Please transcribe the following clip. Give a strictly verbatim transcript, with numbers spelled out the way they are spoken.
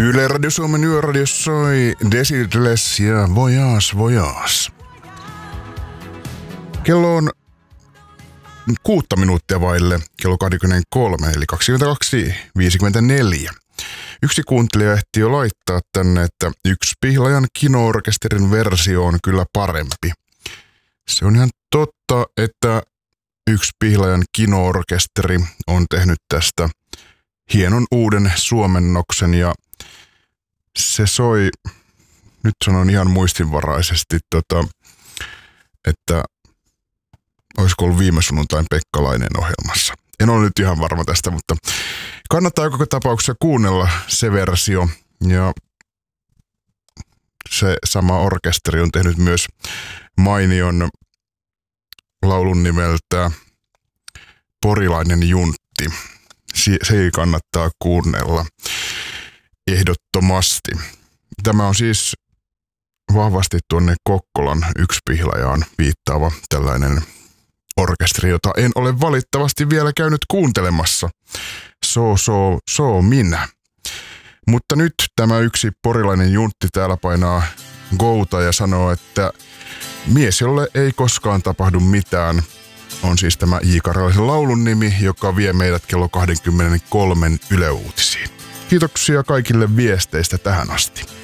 Yle Radio Suomen Yöradio soi Desideles ja Voyage Voyage. Kello on kuutta minuuttia vaille kello kaksikymmentäkolme, eli kaksikymmentäkaksi viisikymmentäneljä. Yksi kuuntelija ehti jo laittaa tänne, että yksi Pihlajan kino-orkesterin versio on kyllä parempi. Se on ihan totta, että yksi Pihlajan kino-orkesteri on tehnyt tästä hienon uuden suomennoksen ja se soi, nyt sanon ihan muistinvaraisesti, tota, että olisiko ollut viime sunnuntain Pekkalainen ohjelmassa. En ole nyt ihan varma tästä, mutta kannattaa koko tapauksessa kuunnella se versio. Ja se sama orkesteri on tehnyt myös mainion laulun nimeltä Porilainen Juntti. Se kannattaa kuunnella ehdottomasti. Tämä on siis vahvasti tuonne Kokkolan yksi Pihlajaan viittaava tällainen orkesteri, jota en ole valitettavasti vielä käynyt kuuntelemassa. So, so, so minä. Mutta nyt tämä yksi Porilainen Juntti täällä painaa gouta ja sanoo, että mies, jolle ei koskaan tapahdu mitään, on siis tämä J. Karjalaisen laulun nimi, joka vie meidät kello kaksikymmentäkolme Yle Uutisiin. Kiitoksia kaikille viesteistä tähän asti.